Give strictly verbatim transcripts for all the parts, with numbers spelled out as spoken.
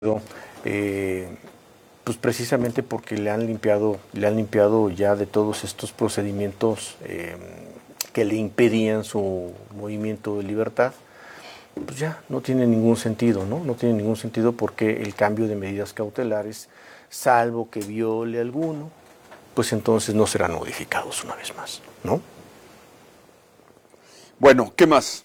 Eh, pues precisamente porque le han limpiado, le han limpiado ya de todos estos procedimientos eh, que le impedían su movimiento de libertad, pues ya no tiene ningún sentido, ¿no? No tiene ningún sentido porque el cambio de medidas cautelares, salvo que viole alguno, pues entonces no serán modificados una vez más, ¿no? Bueno, ¿qué más?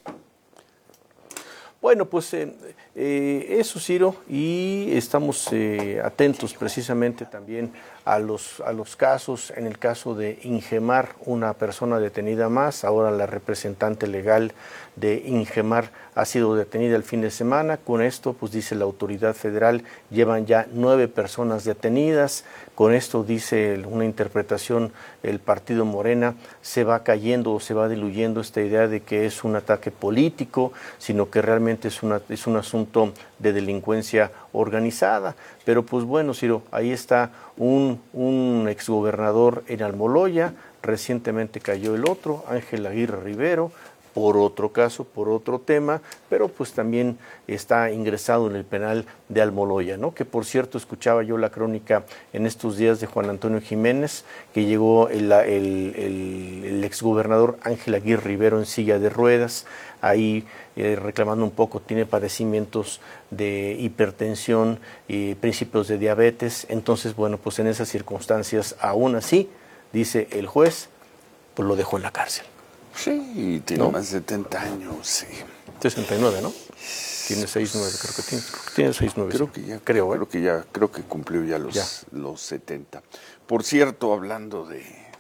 Bueno, pues eh, eh, eso, Ciro, y estamos eh, atentos precisamente también a los, a los casos, en el caso de Ingemar, una persona detenida más, ahora la representante legal de Ingemar ha sido detenida el fin de semana. Con esto, pues dice la autoridad federal, llevan ya nueve personas detenidas. Con esto, dice una interpretación, el partido Morena se va cayendo o se va diluyendo esta idea de que es un ataque político, sino que realmente es, una, es un asunto de delincuencia organizada. Pero pues bueno, Ciro, ahí está un, un exgobernador en Almoloya, recientemente cayó el otro, Ángel Aguirre Rivero, por otro caso, por otro tema, pero pues también está ingresado en el penal de Almoloya, ¿no? Que por cierto, escuchaba yo la crónica en estos días de Juan Antonio Jiménez, que llegó el, el, el, el exgobernador Ángel Aguirre Rivero en silla de ruedas, ahí eh, reclamando un poco, tiene padecimientos de hipertensión y principios de diabetes. Entonces, bueno, pues en esas circunstancias, aún así, dice el juez, pues lo dejó en la cárcel. Sí, tiene ¿No? más de setenta años, sí. sesenta y nueve, ¿no? Tiene seis nueve, creo que tiene. Creo que tiene seis nueve. Creo sí. que ya, creo, creo ¿eh? que ya, creo que cumplió ya los, ya. los setenta. Por cierto, hablando de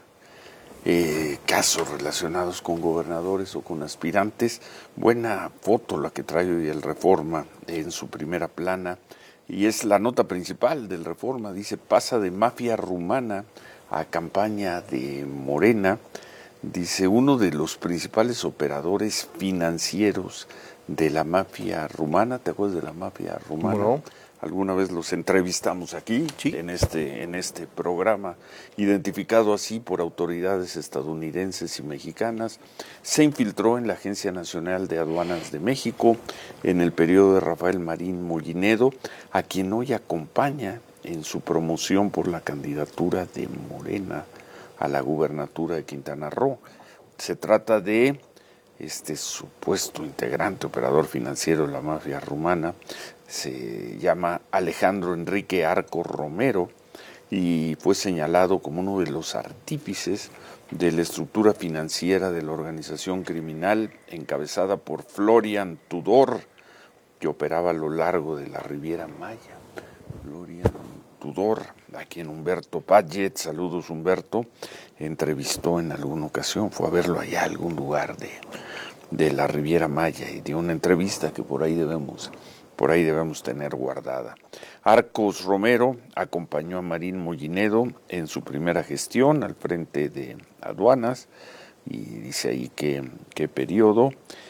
eh, casos relacionados con gobernadores o con aspirantes, buena foto la que trae hoy el Reforma en su primera plana, y es la nota principal del Reforma. Dice, pasa de mafia rumana a campaña de Morena. Dice, uno de los principales operadores financieros de la mafia rumana, ¿te acuerdas de la mafia rumana? No. Alguna vez los entrevistamos aquí, sí. en este, en este programa, identificado así por autoridades estadounidenses y mexicanas. Se infiltró en la Agencia Nacional de Aduanas de México en el periodo de Rafael Marín Mollinedo, a quien hoy acompaña en su promoción por la candidatura de Morena a la gubernatura de Quintana Roo. Se trata de este supuesto integrante operador financiero de la mafia rumana, se llama Alejandro Enrique Arco Romero y fue señalado como uno de los artífices de la estructura financiera de la organización criminal encabezada por Florian Tudor, que operaba a lo largo de la Riviera Maya. Florian Tudor, a quien Humberto Padget, saludos Humberto, entrevistó en alguna ocasión, fue a verlo allá a algún lugar de, de la Riviera Maya y dio una entrevista que por ahí debemos, por ahí debemos tener guardada. Arcos Romero acompañó a Marín Mollinedo en su primera gestión al frente de aduanas y dice ahí qué, qué periodo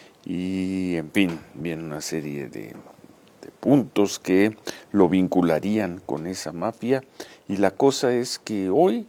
y en fin, viene una serie de puntos que lo vincularían con esa mafia, y la cosa es que hoy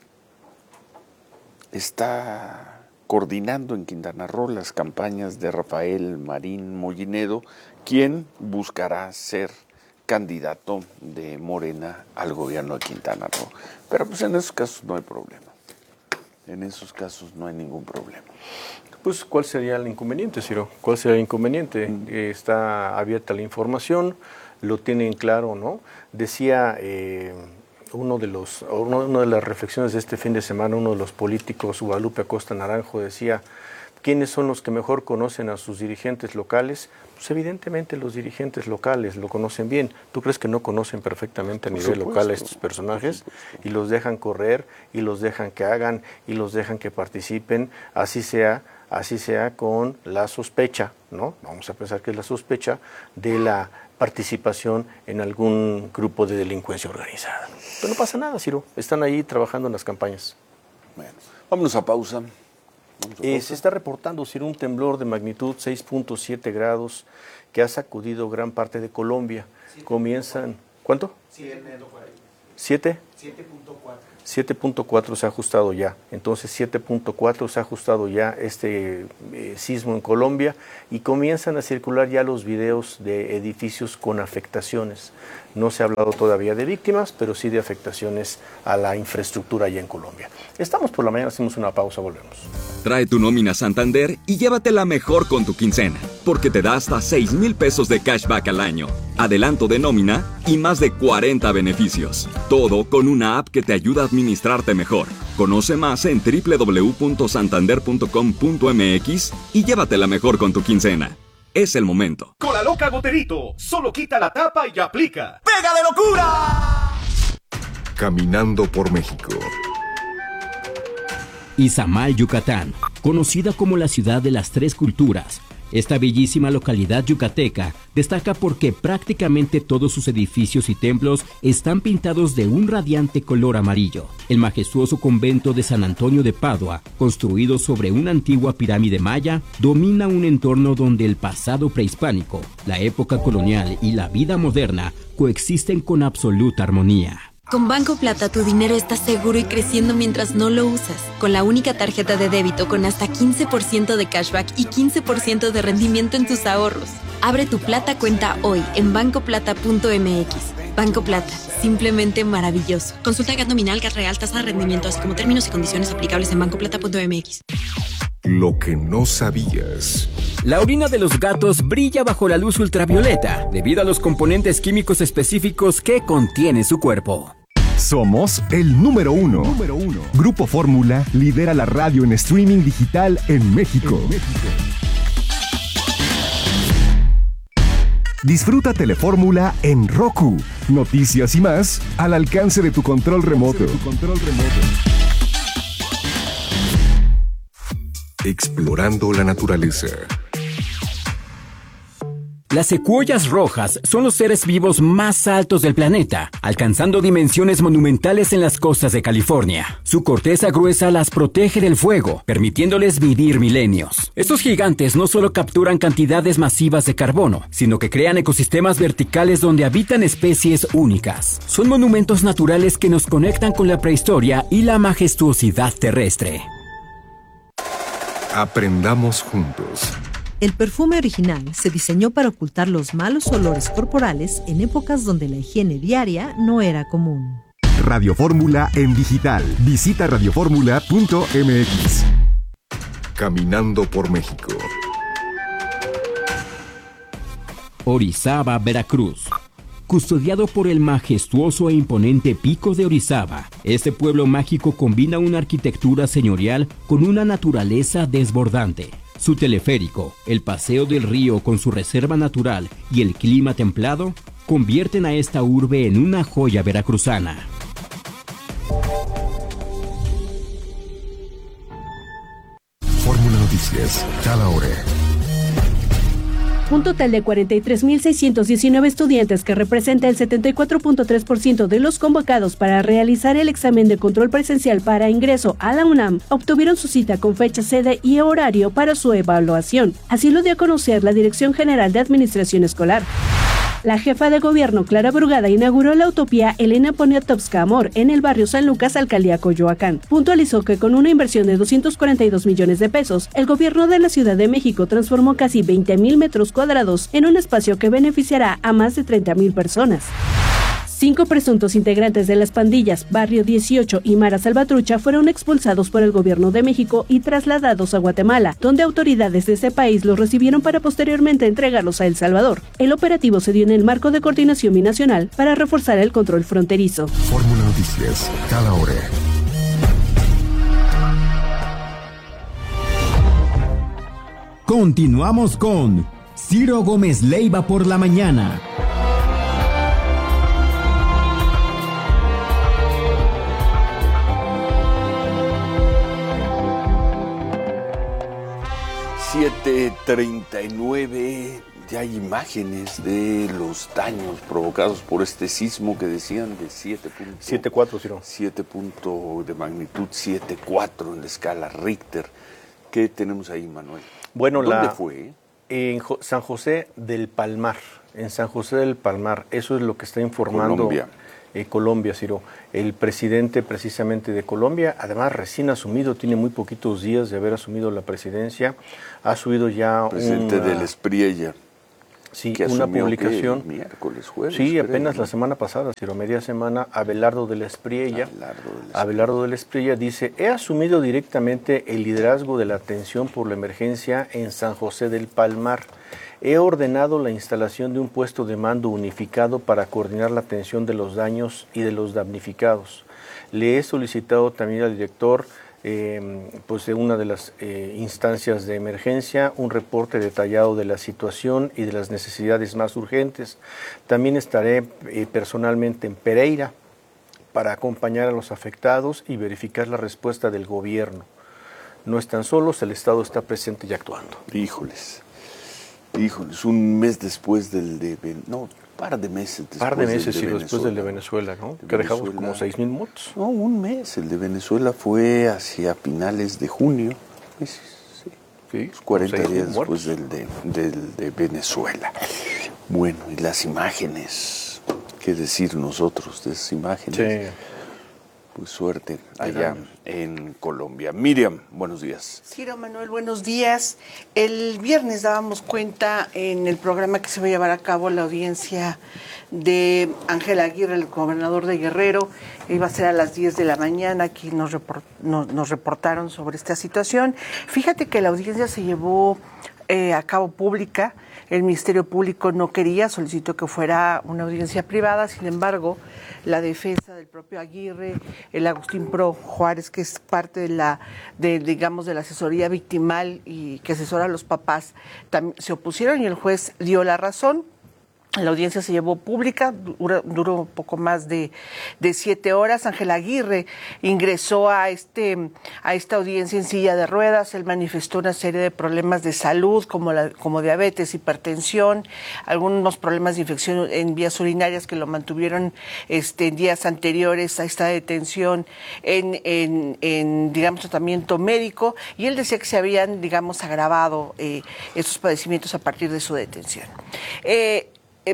está coordinando en Quintana Roo las campañas de Rafael Marín Mollinedo, quien buscará ser candidato de Morena al gobierno de Quintana Roo. Pero pues en esos casos no hay problema, en esos casos no hay ningún problema. Pues, ¿cuál sería el inconveniente, Ciro? ¿Cuál sería el inconveniente? Mm. Eh, está abierta la información, lo tienen claro, ¿no? Decía eh, uno de los, uno, una de las reflexiones de este fin de semana, uno de los políticos, Guadalupe Acosta Naranjo, decía, ¿quiénes son los que mejor conocen a sus dirigentes locales? Pues evidentemente los dirigentes locales lo conocen bien. ¿Tú crees que no conocen perfectamente a nivel supuesto, local a estos personajes? Y los dejan correr, y los dejan que hagan, y los dejan que participen, así sea, así sea con la sospecha, ¿no? Vamos a pensar que es la sospecha de la participación en algún grupo de delincuencia organizada. Pero no pasa nada, Ciro. Están ahí trabajando en las campañas. Bueno, vámonos a pausa. Eh, se está reportando, Ciro, un temblor de magnitud seis punto siete grados que ha sacudido gran parte de Colombia. Siete. Comienzan... ¿Cuánto? Siete. ¿Siete? siete punto cuatro se ha ajustado ya. Entonces siete punto cuatro se ha ajustado ya este eh, sismo en Colombia y comienzan a circular ya los videos de edificios con afectaciones. No se ha hablado todavía de víctimas, pero sí de afectaciones a la infraestructura allá en Colombia. Estamos por la mañana, hacemos una pausa, volvemos. Trae tu nómina Santander y llévatela mejor con tu quincena, porque te da hasta seis mil pesos de cashback al año, adelanto de nómina y más de cuarenta beneficios. Todo con una app que te ayuda a administrarte mejor. Conoce más en doble u doble u doble u punto santander punto com punto m x y llévatela mejor con tu quincena. Es el momento. Con la loca Goterito, solo quita la tapa y aplica. ¡Pega de locura! Caminando por México. Izamal, Yucatán, conocida como la ciudad de las tres culturas. Esta bellísima localidad yucateca destaca porque prácticamente todos sus edificios y templos están pintados de un radiante color amarillo. El majestuoso convento de San Antonio de Padua, construido sobre una antigua pirámide maya, domina un entorno donde el pasado prehispánico, la época colonial y la vida moderna coexisten con absoluta armonía. Con Banco Plata tu dinero está seguro y creciendo mientras no lo usas. Con la única tarjeta de débito con hasta quince por ciento de cashback y quince por ciento de rendimiento en tus ahorros. Abre tu Plata cuenta hoy en banco plata punto m x. Banco Plata, simplemente maravilloso. Consulta G A T nominal, G A T real, tasa de rendimiento, así como términos y condiciones aplicables en banco plata punto m x. Lo que no sabías. La orina de los gatos brilla bajo la luz ultravioleta debido a los componentes químicos específicos que contiene su cuerpo. Somos el número uno. número uno. Grupo Fórmula lidera la radio en streaming digital en México. En México. Disfruta Telefórmula en Roku. Noticias y más al alcance de tu control remoto. De tu control remoto. Explorando la naturaleza. Las secuoyas rojas son los seres vivos más altos del planeta, alcanzando dimensiones monumentales en las costas de California. Su corteza gruesa las protege del fuego, permitiéndoles vivir milenios. Estos gigantes no solo capturan cantidades masivas de carbono, sino que crean ecosistemas verticales donde habitan especies únicas. Son monumentos naturales que nos conectan con la prehistoria y la majestuosidad terrestre. Aprendamos juntos. El perfume original se diseñó para ocultar los malos olores corporales en épocas donde la higiene diaria no era común. Radio Fórmula en digital. Visita radio fórmula punto m x. Caminando por México. Orizaba, Veracruz. Custodiado por el majestuoso e imponente Pico de Orizaba, este pueblo mágico combina una arquitectura señorial con una naturaleza desbordante. Su teleférico, el paseo del río con su reserva natural y el clima templado convierten a esta urbe en una joya veracruzana. Fórmula Noticias, cada hora. Un total de cuarenta y tres mil seiscientos diecinueve estudiantes, que representa el setenta y cuatro punto tres por ciento de los convocados para realizar el examen de control presencial para ingreso a la UNAM, obtuvieron su cita con fecha, sede y horario para su evaluación. Así lo dio a conocer la Dirección General de Administración Escolar. La jefa de gobierno, Clara Brugada, inauguró la utopía Elena Poniatowska Amor en el barrio San Lucas, alcaldía Coyoacán. Puntualizó que con una inversión de doscientos cuarenta y dos millones de pesos, el gobierno de la Ciudad de México transformó casi veinte mil metros cuadrados en un espacio que beneficiará a más de treinta mil personas. Cinco presuntos integrantes de las pandillas Barrio dieciocho y Mara Salvatrucha fueron expulsados por el gobierno de México y trasladados a Guatemala, donde autoridades de ese país los recibieron para posteriormente entregarlos a El Salvador. El operativo se dio en el marco de coordinación binacional para reforzar el control fronterizo. Fórmula Noticias, cada hora. Continuamos con Ciro Gómez Leiva por la mañana. siete treinta y nueve, ya hay imágenes de los daños provocados por este sismo que decían de siete punto cuatro, Ciro. siete punto de magnitud, siete punto cuatro en la escala Richter. ¿Qué tenemos ahí, Manuel? Bueno, ¿Dónde la, fue? En Jo- San José del Palmar, en San José del Palmar, eso es lo que está informando Colombia. eh, Colombia, Ciro. El presidente precisamente de Colombia, además recién asumido, tiene muy poquitos días de haber asumido la presidencia, ha subido ya Presidente una, del Espriella. sí, que una asumió, publicación. ¿qué? Miércoles, jueves. Sí, creo, apenas ¿no? la semana pasada, Ciro, media semana, Abelardo de la Espriella. Abelardo de la Abelardo de la Espriella dice, he asumido directamente el liderazgo de la atención por la emergencia en San José del Palmar. He ordenado la instalación de un puesto de mando unificado para coordinar la atención de los daños y de los damnificados. Le he solicitado también al director eh, pues de una de las eh, instancias de emergencia un reporte detallado de la situación y de las necesidades más urgentes. También estaré eh, personalmente en Pereira para acompañar a los afectados y verificar la respuesta del gobierno. No están solos, el Estado está presente y actuando. Híjoles. Híjoles, un mes después del de... No, un par de meses después. Par de meses, del de sí, después del de Venezuela, ¿no? De Que dejamos Venezuela. como seis mil muertos. No, un mes. El de Venezuela fue hacia finales de junio. Sí, sí. Sí, cuarenta seis mil días después muertos. del de, del de Venezuela. Bueno, y las imágenes. ¿Qué decir nosotros de esas imágenes? Sí. Pues suerte allá en Colombia. Miriam, buenos días. Ciro, Manuel, buenos días. El viernes dábamos cuenta en el programa que se va a llevar a cabo la audiencia de Ángel Aguirre, el gobernador de Guerrero. Iba a ser a las diez de la mañana, aquí nos, report, nos, nos reportaron sobre esta situación. Fíjate que la audiencia se llevó eh, a cabo pública. El Ministerio Público no quería, solicitó que fuera una audiencia privada, sin embargo, la defensa del propio Aguirre, el Agustín Pro Juárez, que es parte de la, de, digamos, de la asesoría victimal y que asesora a los papás, también se opusieron y el juez dio la razón. La audiencia se llevó pública, duró, duró un poco más de, de siete horas. Ángel Aguirre ingresó a, este, a esta audiencia en silla de ruedas. Él manifestó una serie de problemas de salud, como, la, como diabetes, hipertensión, algunos problemas de infección en vías urinarias que lo mantuvieron este, en días anteriores a esta detención en, en, en, digamos, tratamiento médico. Y él decía que se habían, digamos, agravado eh, estos padecimientos a partir de su detención. Eh,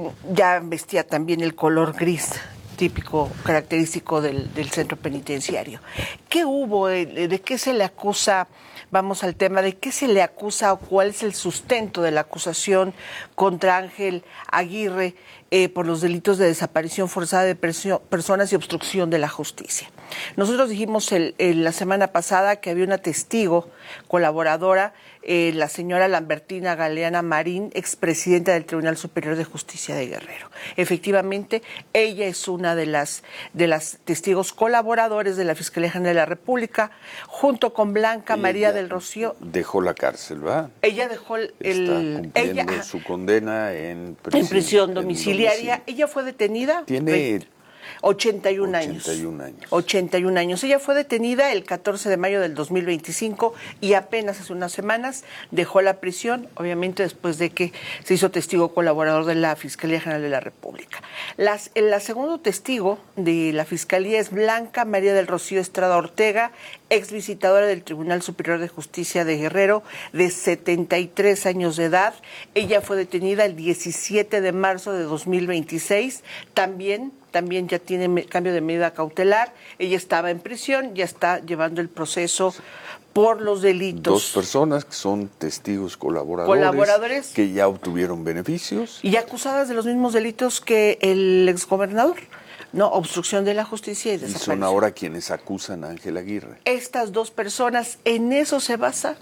Ya vestía también el color gris típico, característico del, del centro penitenciario. ¿Qué hubo? ¿De, de qué se le acusa? Vamos al tema, ¿de qué se le acusa o cuál es el sustento de la acusación contra Ángel Aguirre eh, por los delitos de desaparición forzada de perso- personas y obstrucción de la justicia? Nosotros dijimos el, el, la semana pasada que había una testigo colaboradora, Eh, la señora Lambertina Galeana Marín, expresidenta del Tribunal Superior de Justicia de Guerrero. Efectivamente, ella es una de las de las testigos colaboradores de la Fiscalía General de la República, junto con Blanca Ella María del Rocío. Dejó la cárcel, ¿verdad? Ella dejó el... Está el cumpliendo ella, su condena en prisión, en prisión en domiciliaria. domicilio. Ella fue detenida. Tiene ochenta y un años. ochenta y un años. ochenta y un años. Ella fue detenida el catorce de mayo del dos mil veinticinco y apenas hace unas semanas dejó la prisión, obviamente después de que se hizo testigo colaborador de la Fiscalía General de la República. Las, el la segundo testigo de la Fiscalía es Blanca María del Rocío Estrada Ortega, ex visitadora del Tribunal Superior de Justicia de Guerrero, de setenta y tres años de edad. Ella fue detenida el diecisiete de marzo de dos mil veintiséis, también también ya tiene me, cambio de medida cautelar. Ella estaba en prisión, ya está llevando el proceso por los delitos. Dos personas que son testigos colaboradores, Colaboradores. que ya obtuvieron beneficios. Y acusadas de los mismos delitos que el exgobernador, ¿no? Obstrucción de la justicia y Y desaparición. son ahora quienes acusan a Ángel Aguirre. Estas dos personas, en eso se basa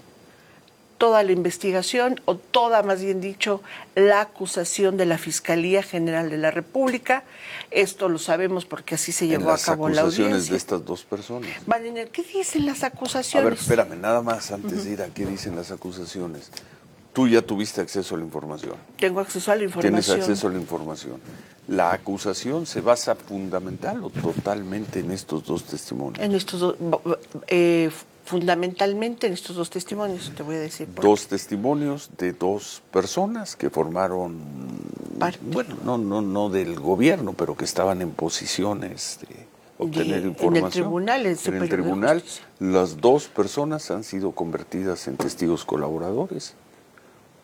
toda la investigación, o toda, más bien dicho, la acusación de la Fiscalía General de la República. Esto lo sabemos porque así se llevó a cabo en la audiencia. En las acusaciones de estas dos personas. Mariner, ¿qué dicen las A acusaciones? ver, espérame, nada más antes de ir a qué dicen las acusaciones. Tú ya tuviste acceso a la información. Tengo acceso a la información. Tienes acceso a la información. ¿La acusación se basa fundamental o totalmente en estos dos testimonios? En estos dos, eh, fundamentalmente en estos dos testimonios, te voy a decir. Por Dos testimonios de dos personas que formaron, Parte. bueno, no, no, no del gobierno, pero que estaban en posiciones de obtener de, información. En el tribunal, el En el tribunal, las dos personas han sido convertidas en testigos colaboradores.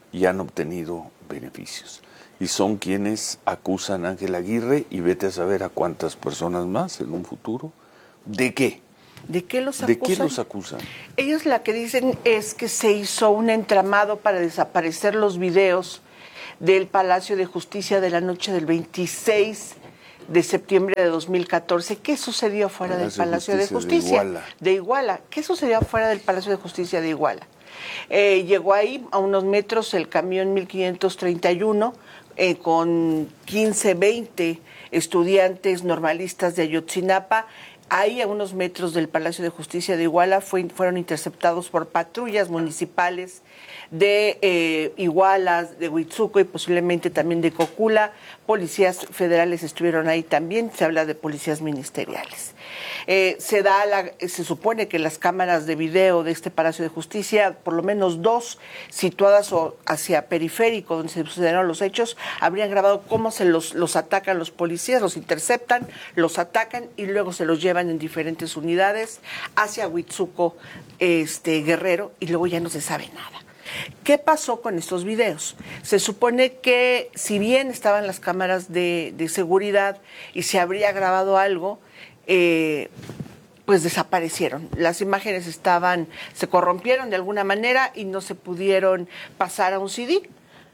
y han obtenido beneficios. Y son quienes acusan a Ángela Aguirre y vete a saber a cuántas personas más en un futuro. ¿De qué? ¿De qué los acusan? ¿De qué los acusan? Ellos la que dicen es que se hizo un entramado para desaparecer los videos del Palacio de Justicia de la noche del veintiséis de septiembre de dos mil catorce. ¿Qué sucedió fuera del Palacio de Justicia? De Iguala. De Iguala. ¿Qué sucedió fuera del Palacio de Justicia de Iguala? Eh, llegó ahí a unos metros el camión mil quinientos treinta y uno eh, con quince, veinte estudiantes normalistas de Ayotzinapa. Ahí, a unos metros del Palacio de Justicia de Iguala, fue, fueron interceptados por patrullas municipales de eh, Iguala, de Huitzuco y posiblemente también de Cocula. Policías federales estuvieron ahí también, se habla de policías ministeriales. Eh, se da la, se supone que las cámaras de video de este Palacio de Justicia, por lo menos dos situadas hacia periférico, donde se sucedieron los hechos, habrían grabado cómo se los, los atacan los policías, los interceptan, los atacan y luego se los llevan en diferentes unidades hacia Huitzuco, este, Guerrero, y luego ya no se sabe nada. ¿Qué pasó con estos videos? Se supone que si bien estaban las cámaras de, de seguridad y se habría grabado algo, eh, pues desaparecieron. Las imágenes estaban, se corrompieron de alguna manera y no se pudieron pasar a un C D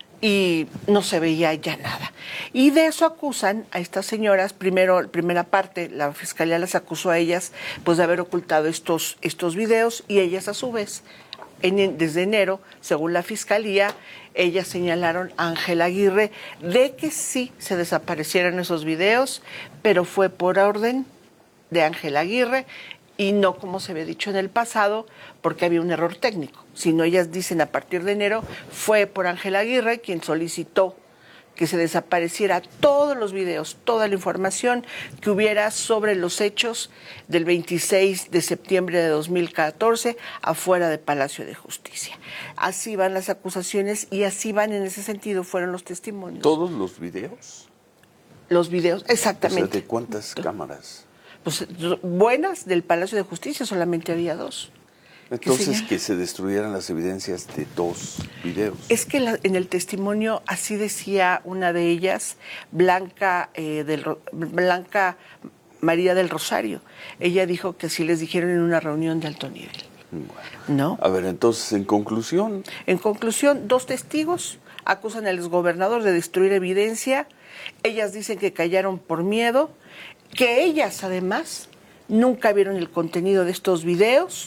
y no se veía ya nada. Y de eso acusan a estas señoras. Primero, primera parte, la fiscalía las acusó a ellas pues de haber ocultado estos, estos videos y ellas a su vez, En, desde enero, según la Fiscalía, ellas señalaron a Ángela Aguirre de que sí se desaparecieron esos videos, pero fue por orden de Ángela Aguirre y no como se había dicho en el pasado, porque había un error técnico. Sino ellas dicen a partir de enero fue por Ángela Aguirre quien solicitó que se desapareciera todos los videos, toda la información que hubiera sobre los hechos del veintiséis de septiembre de dos mil catorce afuera del Palacio de Justicia. Así van las acusaciones y así van, en ese sentido, fueron los testimonios. ¿Todos los videos? Los videos, exactamente. O sea, ¿de cuántas cámaras? Pues buenas del Palacio de Justicia, solamente había dos. Entonces, que se destruyeran las evidencias de dos videos. Es que la, en el testimonio, así decía una de ellas, Blanca, eh, del, Blanca María del Rosario. Ella dijo que así les dijeron en una reunión de alto nivel. Bueno. ¿No? A ver, entonces, en conclusión. En conclusión, dos testigos acusan al exgobernador de destruir evidencia. Ellas dicen que callaron por miedo, que ellas, además, nunca vieron el contenido de estos videos,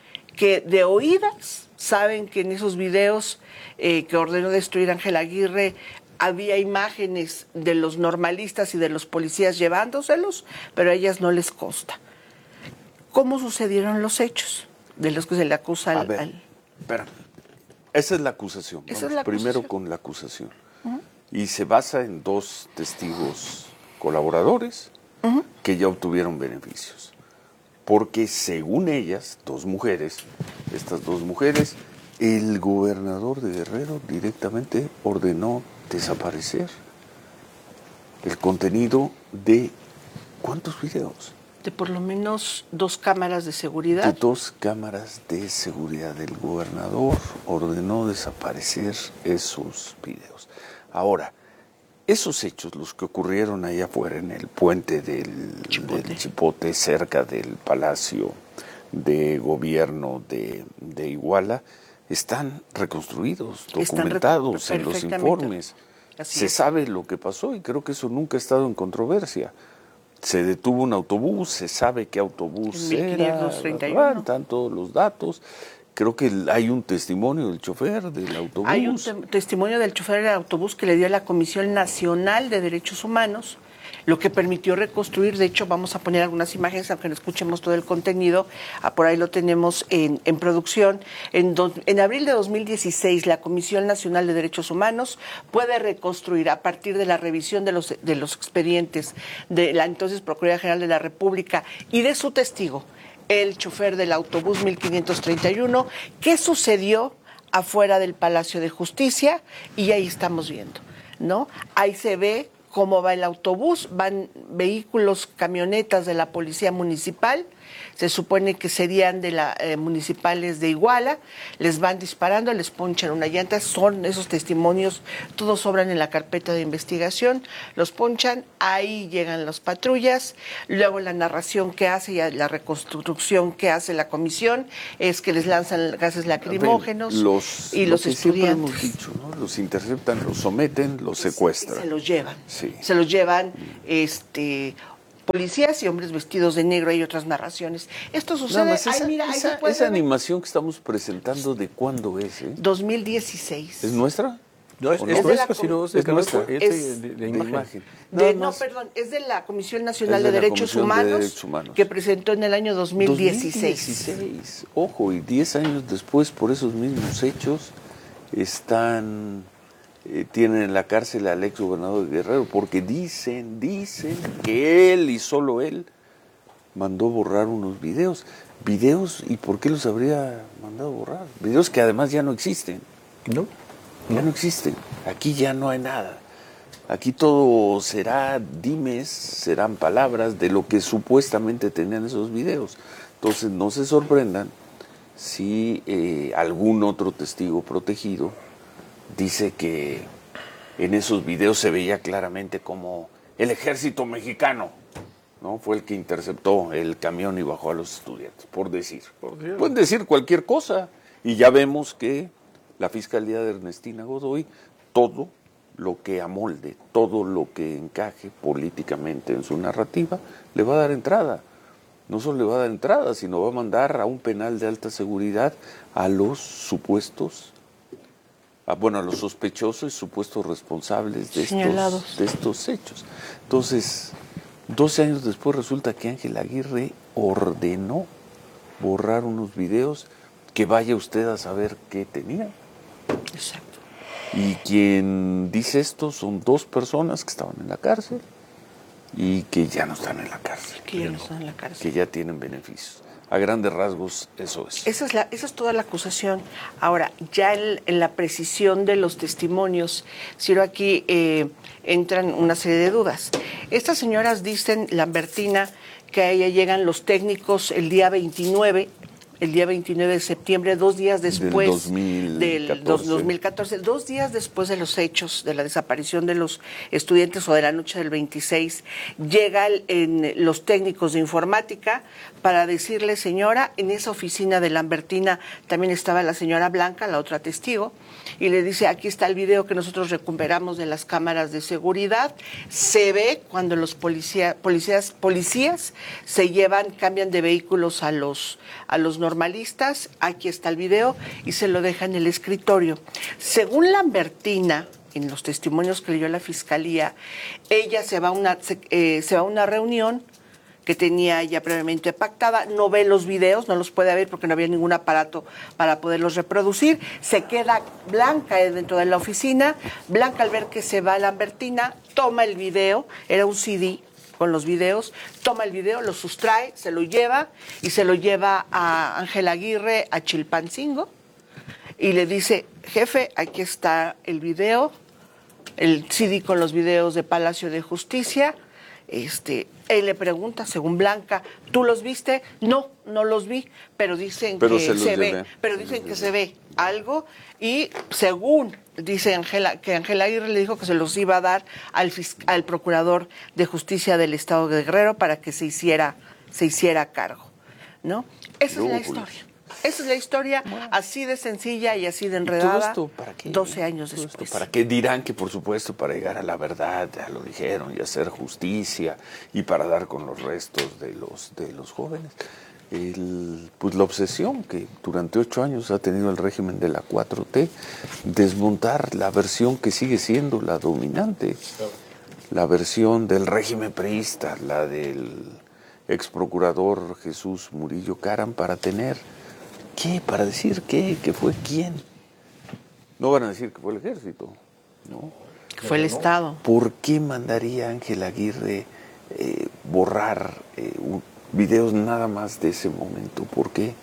que de oídas saben que en esos videos eh, que ordenó destruir Ángela Aguirre había imágenes de los normalistas y de los policías llevándoselos, pero a ellas no les consta. ¿Cómo sucedieron los hechos de los que se le acusa al... A ver, al... espérame. Esa es la acusación. Esa Vamos es la primero acusación. con la acusación. Uh-huh. Y se basa en dos testigos colaboradores uh-huh. que ya obtuvieron beneficios. Porque según ellas, dos mujeres, estas dos mujeres, el gobernador de Guerrero directamente ordenó desaparecer el contenido de ¿cuántos videos? De por lo menos dos cámaras de seguridad. De dos cámaras de seguridad. El gobernador ordenó desaparecer esos videos. Ahora, esos hechos, los que ocurrieron allá afuera en el puente del Chipote, del Chipote cerca del Palacio de Gobierno de, de Iguala, están reconstruidos, documentados Están en los informes. Así Se es. sabe lo que pasó y creo que eso nunca ha estado en controversia. Se detuvo un autobús, se sabe qué autobús mil quinientos treinta y uno. era, están todos los datos. Creo que hay un testimonio del chofer del autobús. Hay un te- testimonio del chofer del autobús que le dio a la Comisión Nacional de Derechos Humanos, lo que permitió reconstruir. De hecho, vamos a poner algunas imágenes, aunque no escuchemos todo el contenido. Ah, por ahí lo tenemos en, en producción. En, do, en abril de dos mil dieciséis, la Comisión Nacional de Derechos Humanos puede reconstruir, a partir de la revisión de los, de los expedientes de la entonces Procuraduría General de la República y de su testigo, el chofer del autobús mil quinientos treinta y uno, qué sucedió afuera del Palacio de Justicia, y ahí estamos viendo, ¿no? Ahí se ve cómo va el autobús, van vehículos, camionetas de la policía municipal, se supone que serían de la eh, municipales de Iguala, les van disparando, les ponchan una llanta, son esos testimonios, todos sobran en la carpeta de investigación, los ponchan, ahí llegan las patrullas, luego la narración que hace y la reconstrucción que hace la comisión es que les lanzan gases lacrimógenos ver, los, y los lo estudiantes. Hemos dicho, ¿no? Los interceptan, los someten, los secuestran. Se los llevan, sí. se los llevan, este... policías y hombres vestidos de negro, hay otras narraciones. Esto sucede... Más, esa, ay, mira, esa, esa animación que estamos presentando, ¿de cuándo es? Eh? dos mil dieciséis. ¿Es nuestra? No, es, ¿O es, no? nuestra, si no, es, es nuestra. nuestra. Es, Es de, de, de imagen. imagen. De, no, perdón, es de la Comisión Nacional de de, la Derechos, Humanos, de Derechos Humanos que presentó en el año dos mil dieciséis. dos mil dieciséis. Ojo, y diez años después, por esos mismos hechos, están... Eh, tienen en la cárcel al ex gobernador de Guerrero, porque dicen, dicen que él y solo él mandó borrar unos videos. Videos, ¿y por qué los habría mandado borrar? Videos que además ya no existen. No. Ya no existen. Aquí ya no hay nada. Aquí todo será dimes, serán palabras de lo que supuestamente tenían esos videos. Entonces no se sorprendan si eh, algún otro testigo protegido dice que en esos videos se veía claramente como el ejército mexicano, ¿no? Fue el que interceptó el camión y bajó a los estudiantes, por decir. Por Pueden decir cualquier cosa. Y ya vemos que la Fiscalía de Ernestina Godoy, todo lo que amolde, todo lo que encaje políticamente en su narrativa, le va a dar entrada. No solo le va a dar entrada, sino va a mandar a un penal de alta seguridad a los supuestos A, bueno, a los sospechosos y supuestos responsables de estos, de estos hechos. Entonces, doce años después resulta que Ángel Aguirre ordenó borrar unos videos que vaya usted a saber qué tenía. Exacto. Y quien dice esto son dos personas que estaban en la cárcel y que ya no están en la cárcel. Que ya no están en la cárcel. Que ya tienen beneficios. A grandes rasgos, eso es. Esa es, la, esa es toda la acusación. Ahora, ya en, en la precisión de los testimonios, Ciro, aquí eh, entran una serie de dudas. Estas señoras dicen, Lambertina, que a ella llegan los técnicos el día veintinueve, el día veintinueve de septiembre, dos días después del dos mil catorce. del dos mil catorce, dos días después de los hechos de la desaparición de los estudiantes o de la noche del veintiséis, llegan en los técnicos de informática para decirle, señora, en esa oficina de Lambertina también estaba la señora Blanca, la otra testigo, y le dice, aquí está el video que nosotros recuperamos de las cámaras de seguridad, se ve cuando los policía, policías, policías se llevan, cambian de vehículos a los, a los normalistas, aquí está el video, y se lo deja en el escritorio. Según Lambertina, en los testimonios que leyó la fiscalía, ella se va a una, se, eh, se va a una reunión que tenía ya previamente pactada, no ve los videos, no los puede ver porque no había ningún aparato para poderlos reproducir, se queda Blanca dentro de la oficina, Blanca al ver que se va Lambertina, toma el video, era un C D con los videos, toma el video, lo sustrae, se lo lleva y se lo lleva a Ángel Aguirre, a Chilpancingo, y le dice, jefe, aquí está el video, el C D con los videos de Palacio de Justicia. Este, él le pregunta, según Blanca, ¿tú los viste? No, no los vi, pero dicen pero que se, se ve, lleve. pero dicen que se ve algo, y según dice Ángela, que Ángel Aguirre le dijo que se los iba a dar al, al procurador de justicia del Estado de Guerrero para que se hiciera, se hiciera cargo, ¿no? Esa no, es la pues. historia. Esa es la historia, bueno, así de sencilla y así de enredada. ¿Todo esto para qué? doce años ¿Todo después. Esto ¿Para qué? Dirán que, por supuesto, para llegar a la verdad, ya lo dijeron, y hacer justicia, y para dar con los restos de los, de los jóvenes. El, pues la obsesión que durante ocho años ha tenido el régimen de la cuatro T, desmontar la versión que sigue siendo la dominante, la versión del régimen priista, la del ex procurador Jesús Murillo Caram, para tener... ¿Qué? ¿Para decir qué? ¿Que fue quién? No van a decir que fue el ejército, ¿no? Que fue el Estado. ¿Por qué mandaría Ángel Aguirre eh, borrar eh, un, videos nada más de ese momento? ¿Por qué?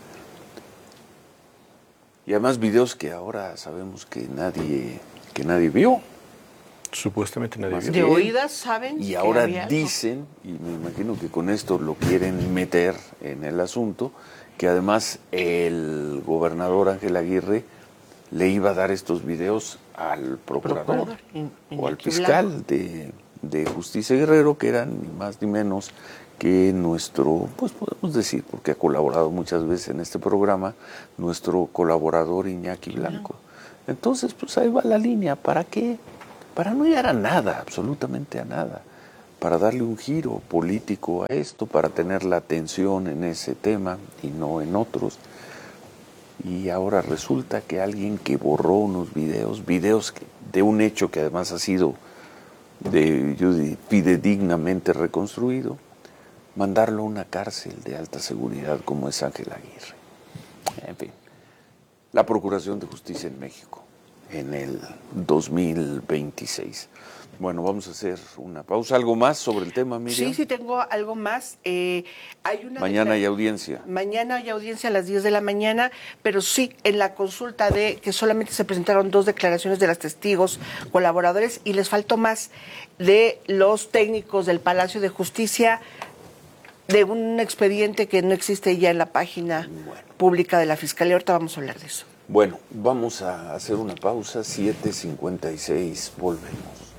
Y además videos que ahora sabemos que nadie, que nadie vio. Supuestamente nadie vio. De oídas saben. Y que ahora había dicen, y me imagino que con esto lo quieren meter en el asunto, que además el gobernador Ángel Aguirre le iba a dar estos videos al procurador, procurador in, in o al fiscal de, de Justicia Guerrero, que eran ni más ni menos que nuestro, pues podemos decir, porque ha colaborado muchas veces en este programa, nuestro colaborador Iñaki Blanco. Entonces, pues ahí va la línea. ¿Para qué? Para no llegar a nada, absolutamente a nada. Para darle un giro político a esto, para tener la atención en ese tema y no en otros. Y ahora resulta que alguien que borró unos videos, videos que, de un hecho que además ha sido de, yo diría, fidedignamente reconstruido, mandarlo a una cárcel de alta seguridad como es Ángel Aguirre. En fin, la Procuración de Justicia en México en el dos mil veintiséis. Bueno, vamos a hacer una pausa. ¿Algo más sobre el tema, Miriam? Sí, sí, tengo algo más. Eh, hay una mañana hay audiencia. Mañana hay audiencia a las diez de la mañana, pero sí, en la consulta de que solamente se presentaron dos declaraciones de los testigos colaboradores y les faltó más de los técnicos del Palacio de Justicia, de un expediente que no existe ya en la página bueno. pública de la Fiscalía. Ahorita vamos a hablar de eso. Bueno, vamos a hacer una pausa, siete cincuenta y seis, volvemos.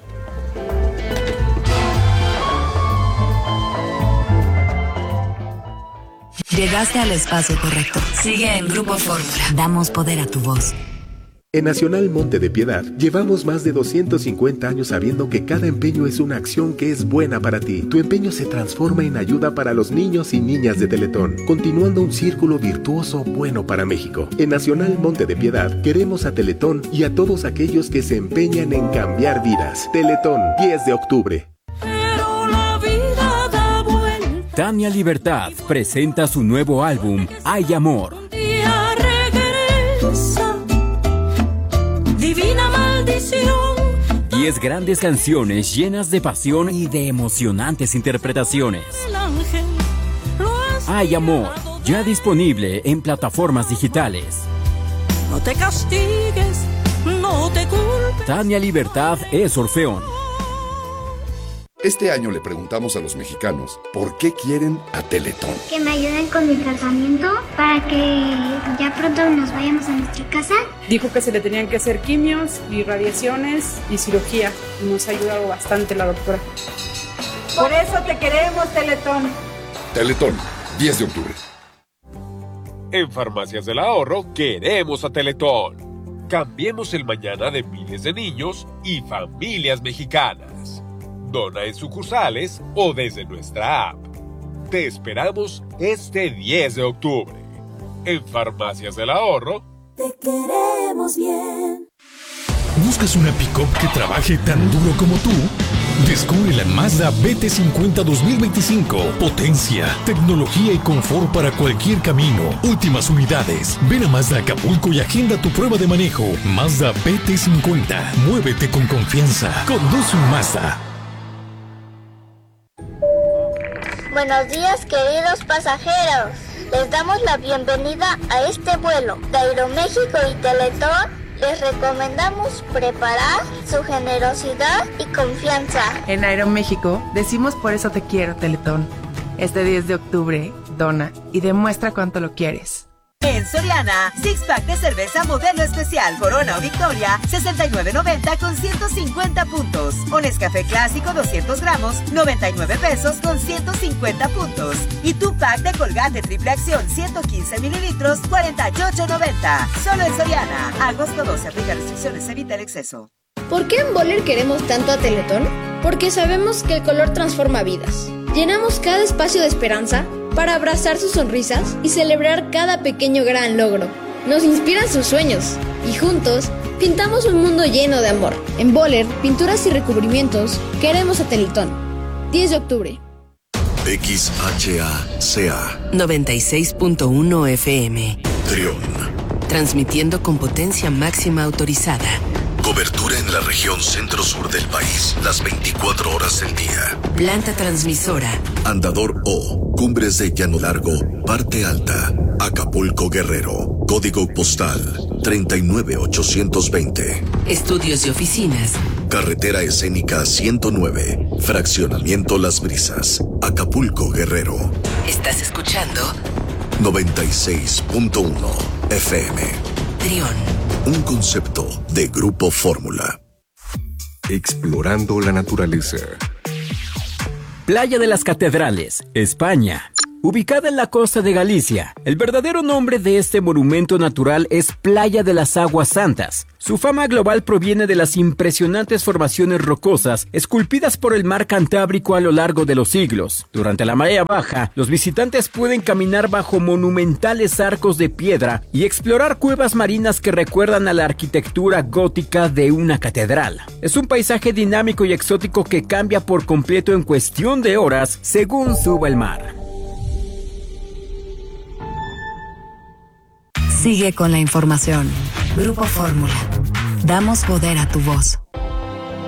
Llegaste al espacio correcto. Sigue en Grupo Fórmula. Damos poder a tu voz. En Nacional Monte de Piedad llevamos más de doscientos cincuenta años sabiendo que cada empeño es una acción que es buena para ti. Tu empeño se transforma en ayuda para los niños y niñas de Teletón, continuando un círculo virtuoso bueno para México. En Nacional Monte de Piedad queremos a Teletón y a todos aquellos que se empeñan en cambiar vidas. Teletón, diez de octubre. Tania Libertad presenta su nuevo álbum, Hay Amor. Divina maldición. Diez grandes canciones llenas de pasión y de emocionantes interpretaciones. Hay Amor, ya disponible en plataformas digitales. No te castigues, no te culpes. Tania Libertad es Orfeón. Este año le preguntamos a los mexicanos por qué quieren a Teletón. Que me ayuden con mi tratamiento para que ya pronto nos vayamos a nuestra casa. Dijo que se le tenían que hacer quimios y radiaciones y cirugía. Y nos ha ayudado bastante la doctora. Por eso te queremos, Teletón. Teletón, diez de octubre. En Farmacias del Ahorro queremos a Teletón. Cambiemos el mañana de miles de niños y familias mexicanas. Dona en sucursales o desde nuestra app. Te esperamos este diez de octubre. En Farmacias del Ahorro. Te queremos bien. ¿Buscas una pick-up que trabaje tan duro como tú? Descubre la Mazda B T cincuenta dos mil veinticinco. Potencia, tecnología y confort para cualquier camino. Últimas unidades. Ven a Mazda Acapulco y agenda tu prueba de manejo. Mazda B T cincuenta. Muévete con confianza. Conduce un Mazda. Buenos días, queridos pasajeros. Les damos la bienvenida a este vuelo de Aeroméxico y Teletón. Les recomendamos preparar su generosidad y confianza. En Aeroméxico decimos por eso te quiero, Teletón. Este diez de octubre, dona y demuestra cuánto lo quieres. En Soriana, six pack de cerveza modelo especial Corona o Victoria, sesenta y nueve noventa con ciento cincuenta puntos. O Nescafé clásico doscientos gramos, noventa y nueve pesos con ciento cincuenta puntos. Y tu pack de Colgate triple acción ciento quince mililitros, cuarenta y ocho noventa. Solo en Soriana. Agosto doce, aplica restricciones, evita el exceso. ¿Por qué en Boller queremos tanto a Teletón? Porque sabemos que el color transforma vidas. Llenamos cada espacio de esperanza para abrazar sus sonrisas y celebrar cada pequeño gran logro. Nos inspiran sus sueños y juntos pintamos un mundo lleno de amor. En Boller, pinturas y recubrimientos, queremos a Teletón. diez de octubre. X H A C A noventa y seis punto uno F M. Trión. Transmitiendo con potencia máxima autorizada. Cobertura en la región centro-sur del país, las veinticuatro horas del día. Planta transmisora. Andador O, Cumbres de Llano Largo, Parte Alta, Acapulco, Guerrero. Código postal treinta y nueve ochocientos veinte. Estudios y oficinas Carretera Escénica ciento nueve, Fraccionamiento Las Brisas, Acapulco, Guerrero. Estás escuchando noventa y seis punto uno F M. Trión. Un concepto de Grupo Fórmula. Explorando la naturaleza. Playa de las Catedrales, España. Ubicada en la costa de Galicia, el verdadero nombre de este monumento natural es Playa de las Aguas Santas. Su fama global proviene de las impresionantes formaciones rocosas esculpidas por el mar Cantábrico a lo largo de los siglos. Durante la marea baja, los visitantes pueden caminar bajo monumentales arcos de piedra y explorar cuevas marinas que recuerdan a la arquitectura gótica de una catedral. Es un paisaje dinámico y exótico que cambia por completo en cuestión de horas según suba el mar. Sigue con la información. Grupo Fórmula. Damos poder a tu voz.